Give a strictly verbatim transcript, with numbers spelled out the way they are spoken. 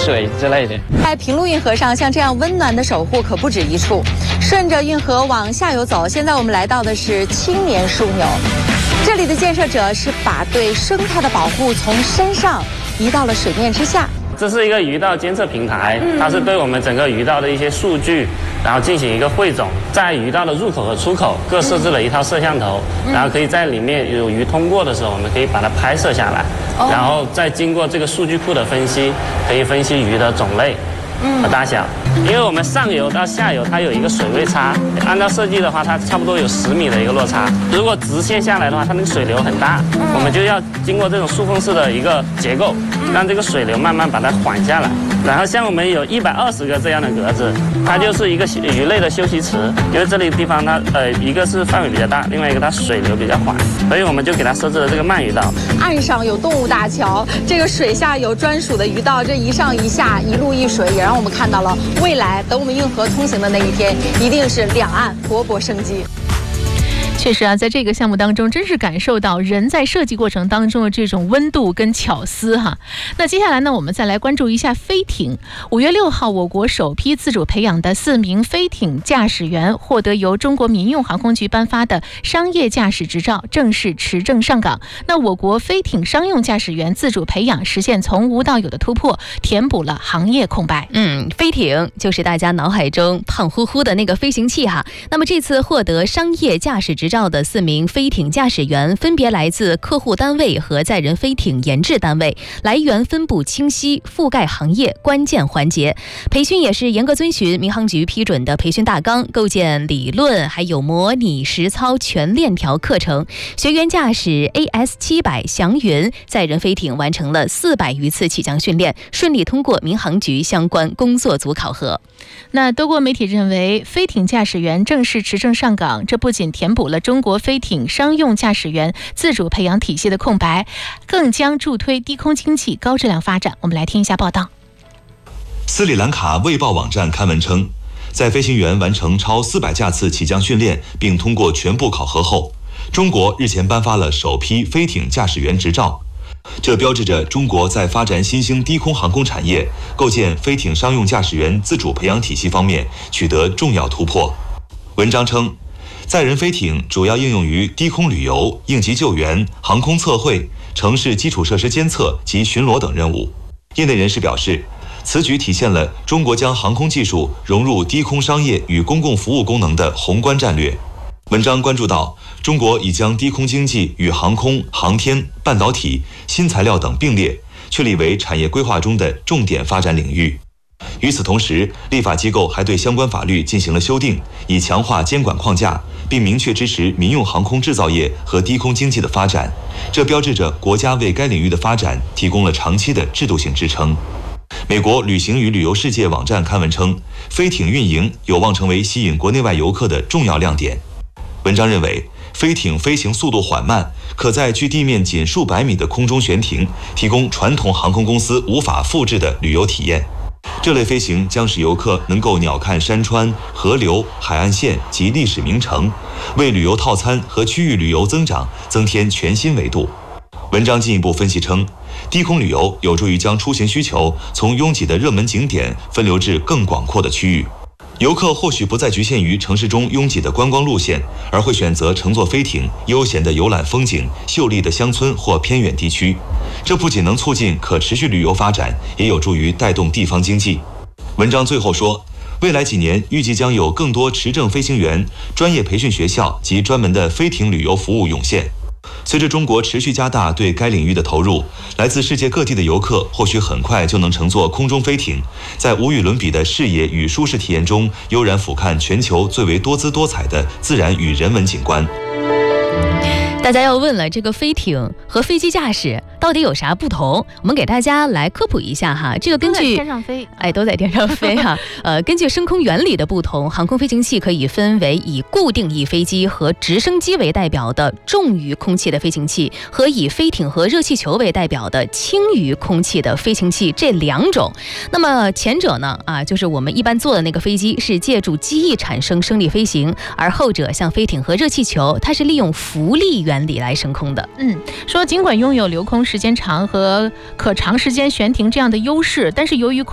水之类的。 在平陆运河上，像这样温暖的守护可不止一处。顺着运河往下游走，现在我们来到的是青年枢纽。这里的建设者是把对生态的保护从山上移到了水面之下。 这是一个鱼道监测平台，它是对我们整个鱼道的一些数据，然后进行一个汇总，在鱼道的入口和出口各设置了一套摄像头，然后可以在里面有鱼通过的时候，我们可以把它拍摄下来，然后再经过这个数据库的分析，可以分析鱼的种类和大小。因为我们上游到下游它有一个水位差，按照设计的话，它差不多有十米的一个落差。如果直线下来的话，它那个水流很大，我们就要经过这种束缝式的一个结构，让这个水流慢慢把它缓下来。然后像我们有一百二十个这样的格子，它就是一个鱼类的休息池。因为这里地方它呃一个是范围比较大，另外一个它水流比较缓，所以我们就给它设置了这个慢鱼道。 岸上有动物大桥，这个水下有专属的鱼道，这一上一下一路一水，也让我们看到了未来等我们运河通行的那一天，一定是两岸勃勃生机。 确实啊，在这个项目当中，真是感受到人在设计过程当中的这种温度跟巧思哈。那接下来呢，我们再来关注一下飞艇。五月六号，我国首批自主培养的四名飞艇驾驶员获得由中国民用航空局颁发的商业驾驶执照，正式持证上岗。那我国飞艇商用驾驶员自主培养实现从无到有的突破，填补了行业空白。 嗯，飞艇就是大家脑海中胖乎乎的那个飞行器哈。那么这次获得商业驾驶执照的四名飞艇驾驶员分别来自客户单位和载人飞艇研制单位，来源分布清晰，覆盖行业关键环节。培训也是严格遵循民航局批准的培训大纲，构建理论还有模拟实操全链条课程。学员驾驶 A S 七百祥云载人飞艇完成了四百余次起降训练，顺利通过民航局相关工作组考核。 那多国媒体认为，飞艇驾驶员正式持证上岗，这不仅填补了中国飞艇商用驾驶员自主培养体系的空白，更将助推低空经济高质量发展。我们来听一下报道。 斯里兰卡卫报网站刊文称，在飞行员完成超四百架次起降训练并通过全部考核后，中国日前颁发了首批飞艇驾驶员执照。这标志着中国在发展新兴低空航空产业、构建飞艇商用驾驶员自主培养体系方面取得重要突破。文章称，载人飞艇主要应用于低空旅游、应急救援、航空测绘、城市基础设施监测及巡逻等任务。业内人士表示，此举体现了中国将航空技术融入低空商业与公共服务功能的宏观战略。文章关注到，中国已将低空经济与航空、航天、半导体、新材料等并列，确立为产业规划中的重点发展领域。与此同时，立法机构还对相关法律进行了修订，以强化监管框架，并明确支持民用航空制造业和低空经济的发展。这标志着国家为该领域的发展提供了长期的制度性支撑。美国旅行与旅游世界网站刊文称，飞艇运营有望成为吸引国内外游客的重要亮点。文章认为，飞艇飞行速度缓慢，可在距地面仅数百米的空中悬停，提供传统航空公司无法复制的旅游体验。这类飞行将使游客能够鸟瞰山川、河流、海岸线及历史名城，为旅游套餐和区域旅游增长增添全新维度。文章进一步分析称，低空旅游有助于将出行需求从拥挤的热门景点分流至更广阔的区域。游客或许不再局限于城市中拥挤的观光路线，而会选择乘坐飞艇悠闲地游览风景秀丽的乡村或偏远地区。这不仅能促进可持续旅游发展，也有助于带动地方经济。文章最后说，未来几年预计将有更多持证飞行员、专业培训学校及专门的飞艇旅游服务涌现。随着中国持续加大对该领域的投入，来自世界各地的游客或许很快就能乘坐空中飞艇，在无与伦比的视野与舒适体验中，悠然俯瞰全球最为多姿多彩的自然与人文景观。 大家要问了，这个飞艇和飞机驾驶到底有啥不同？我们给大家来科普一下哈。这个根据天上飞， 哎，都在天上飞哈。呃，根据升空原理的不同，航空飞行器可以分为以固定翼飞机和直升机为代表的重于空气的飞行器，和以飞艇和热气球为代表的轻于空气的飞行器这两种。那么前者呢，啊，就是我们一般坐的那个飞机是借助机翼产生升力飞行，而后者像飞艇和热气球，它是利用浮力原理来升空的。 嗯，说尽管拥有留空时间长和可长时间悬停这样的优势，但是由于